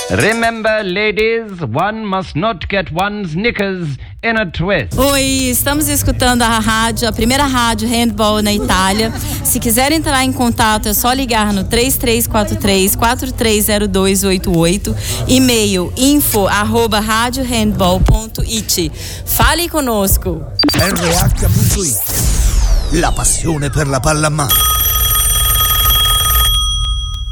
Remember, ladies, one must not get one's knickers in a twist. Oi, estamos escutando a rádio, a primeira rádio handball na Itália. Se quiser entrar em contato, é só ligar no 3343-430288, e-mail info@radiohandball.it. Fale conosco. RH.it. La passione per la palla a mano.